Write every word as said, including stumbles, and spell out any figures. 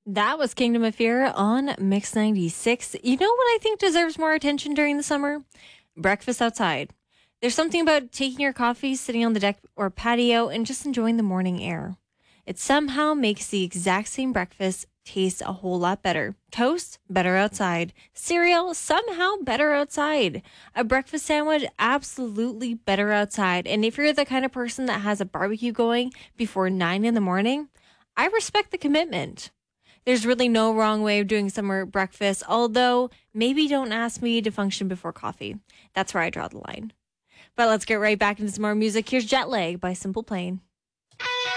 That was Kingdom of Fear on Mix ninety-six. You know what I think deserves more attention during the summer? Breakfast outside. There's something about taking your coffee, sitting on the deck or patio, and just enjoying the morning air. It somehow makes the exact same breakfast taste a whole lot better. Toast, better outside. Cereal, somehow better outside. A breakfast sandwich, absolutely better outside. And if you're the kind of person that has a barbecue going before nine in the morning, I respect the commitment. There's really no wrong way of doing summer breakfast, although maybe don't ask me to function before coffee. That's where I draw the line. But let's get right back into some more music. Here's Jet Lag by Simple Plan.